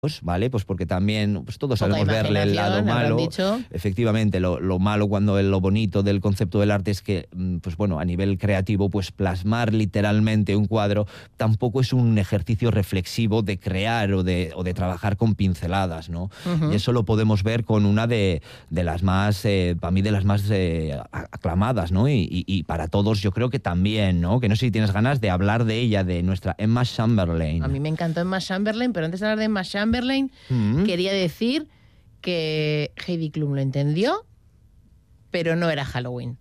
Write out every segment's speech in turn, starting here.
¿vale? Pues porque también pues todos Poca sabemos verle el lado imaginación, habrán malo. dicho. Efectivamente, lo malo cuando lo bonito del concepto del arte es que, pues bueno, a nivel creativo, pues plasmar literalmente un cuadro tampoco es un ejercicio reflexivo de crear o de trabajar con pinceladas, ¿no? Uh-huh. Y eso lo podemos ver con una de las más, para mí, de las más aclamadas, ¿no? Y para todos yo creo que también, ¿no? Que no sé si tienes ganas de hablar de ella, de nuestra Emma Chamberlain. A mí me encantó Emma Chamberlain, pero antes de hablar de Emma Chamberlain, quería decir que Heidi Klum lo entendió, pero no era Halloween.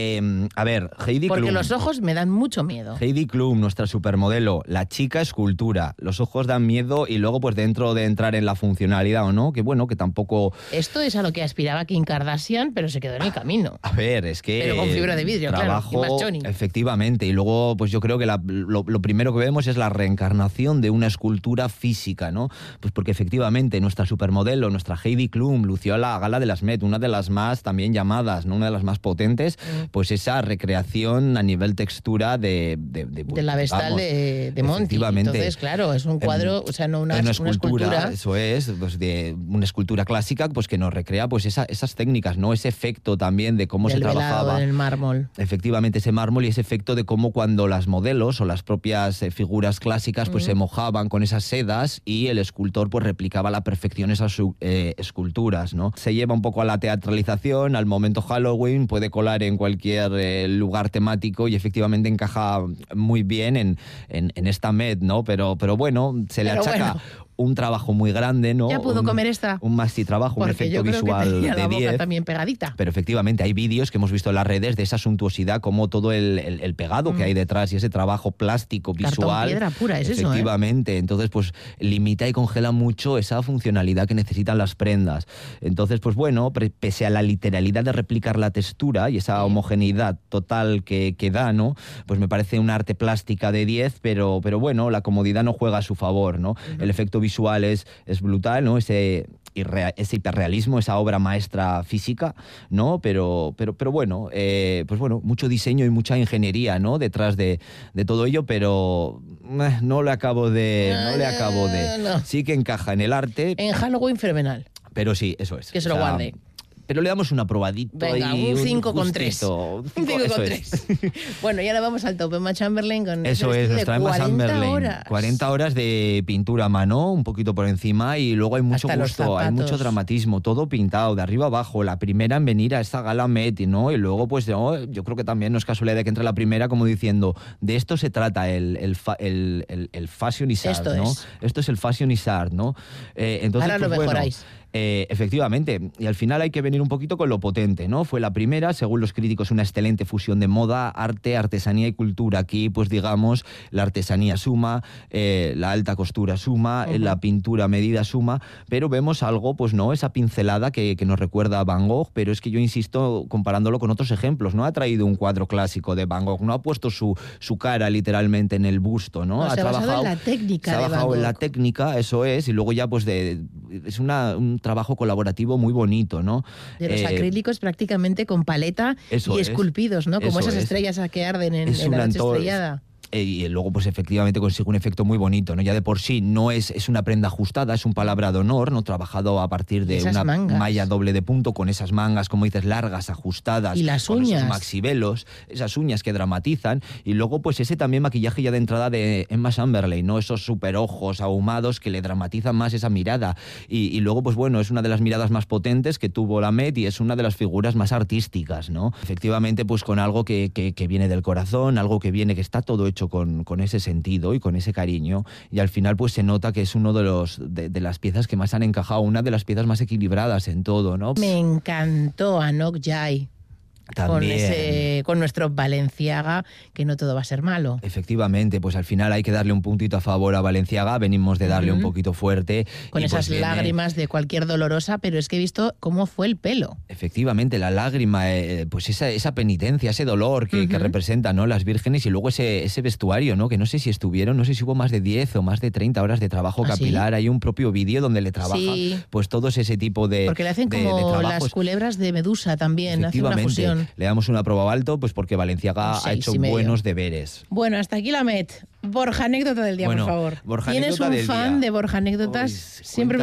A ver, Heidi Klum. Porque los ojos me dan mucho miedo. Heidi Klum, nuestra supermodelo, la chica escultura. Los ojos dan miedo y luego pues dentro de entrar en la funcionalidad o no, que bueno, que tampoco... Esto es a lo que aspiraba Kim Kardashian, pero se quedó en el camino. A ver, es que... Pero con fibra de vidrio, trabajo, claro, y más choni. Efectivamente, y luego pues yo creo que lo primero que vemos es la reencarnación de una escultura física, ¿no? Pues porque efectivamente nuestra supermodelo, nuestra Heidi Klum, lució a la gala de las Met, una de las más también llamadas, ¿no? Una de las más potentes, pues esa recreación a nivel textura de la vestal de Monty. Efectivamente. Entonces, claro, es un cuadro, o sea, no una escultura. Eso es, pues de una escultura clásica, pues que nos recrea pues esas técnicas, ¿no? Ese efecto también de cómo del se trabajaba. En el mármol. Efectivamente, ese mármol y ese efecto de cómo cuando las modelos o las propias figuras clásicas pues se mojaban con esas sedas y el escultor pues replicaba a la perfección esas esculturas, ¿no? Se lleva un poco a la teatralización, al momento Halloween, puede colar en cualquier lugar temático y efectivamente encaja muy bien en esta Met, ¿no? Pero bueno, se le achaca un trabajo muy grande, ¿no? Ya pudo comer esta. Un maxi-trabajo, un efecto yo creo visual que tenía de la boca 10. también pegadita. Pero efectivamente hay vídeos que hemos visto en las redes de esa suntuosidad, como todo el pegado que hay detrás y ese trabajo plástico, visual. Cartón piedra pura, es efectivamente. Eso, Entonces, pues limita y congela mucho esa funcionalidad que necesitan las prendas. Entonces, pues bueno, pese a la literalidad de replicar la textura y esa homogeneidad total que da, ¿no? Pues me parece una arte plástica de 10, pero bueno, la comodidad no juega a su favor, ¿no? El efecto visual es brutal, ¿no? Ese hiperrealismo, esa obra maestra física, ¿no? Pero bueno, pues bueno, mucho diseño y mucha ingeniería, ¿no? Detrás de todo ello, pero no le acabo de... No. Sí que encaja en el arte. En Halloween fenomenal. Pero sí, eso es. Que se lo guarde. Pero le damos una probadita. Venga, y un 5,3. Un 5,3. Bueno, y ahora vamos al top. Emma Chamberlain con eso es, nuestra Emma Chamberlain. 40 40 horas de pintura a mano, un poquito por encima, y luego hay mucho hasta gusto, hay mucho dramatismo, todo pintado, de arriba abajo. La primera en venir a esta gala Met, ¿no? Y luego, pues, ¿no? Yo creo que también no es casualidad de que entre la primera como diciendo, de esto se trata el fashion is art, ¿no? Esto es el fashion is art, ¿no? Entonces, ahora pues, lo mejoráis. Bueno, efectivamente, y al final hay que venir un poquito con lo potente, ¿no? Fue la primera, según los críticos, una excelente fusión de moda, arte, artesanía y cultura. Aquí, pues digamos, la artesanía suma, la alta costura suma, la pintura medida suma, pero vemos algo, pues no, esa pincelada que nos recuerda a Van Gogh, pero es que yo insisto, comparándolo con otros ejemplos, no ha traído un cuadro clásico de Van Gogh, no ha puesto su cara literalmente en el busto, ¿no? Se ha trabajado en la técnica de Van Gogh. Se ha trabajado en la técnica, eso es, y luego ya pues es un trabajo colaborativo muy bonito, ¿no? De los acrílicos prácticamente con paleta y esculpidos, ¿no? Como esas estrellas que arden en la noche estrellada. Y luego pues efectivamente consigue un efecto muy bonito, ¿no? Ya de por sí no es una prenda ajustada, es un palabra de honor, ¿no? Trabajado a partir de una malla doble de punto con esas mangas, como dices, largas, ajustadas. Y las con uñas. Esos maxivelos, esas uñas que dramatizan. Y luego pues ese también maquillaje ya de entrada de Emma Chamberlain, ¿no? Esos super ojos ahumados que le dramatizan más esa mirada. Y luego pues bueno, es una de las miradas más potentes que tuvo la Met y es una de las figuras más artísticas, ¿no? Efectivamente pues con algo que viene del corazón, algo que está todo hecho con ese sentido y con ese cariño, y al final pues se nota que es uno de las piezas que más han encajado, una de las piezas más equilibradas en todo, ¿no? Me encantó Anok Jai. Con nuestro Balenciaga, que no todo va a ser malo. Efectivamente, pues al final hay que darle un puntito a favor a Balenciaga, venimos de darle un poquito fuerte. Con esas lágrimas de cualquier dolorosa, pero es que he visto cómo fue el pelo. Efectivamente, la lágrima, pues esa penitencia, ese dolor que representan, ¿no? Las vírgenes, y luego ese vestuario, ¿no? Que no sé si hubo más de 10 o más de 30 horas de trabajo capilar. ¿Sí? Hay un propio vídeo donde le trabaja pues todos ese tipo de porque le hacen como las culebras de Medusa también, hace una fusión. son? Le damos una aprobado alto, pues porque Valenciaga ha hecho buenos deberes. Bueno, hasta aquí la Met. Borja, anécdota del día, Bueno, por favor. Borja, ¿Tienes anécdota un del fan día. de Borja Anécdotas? Uy, Siempre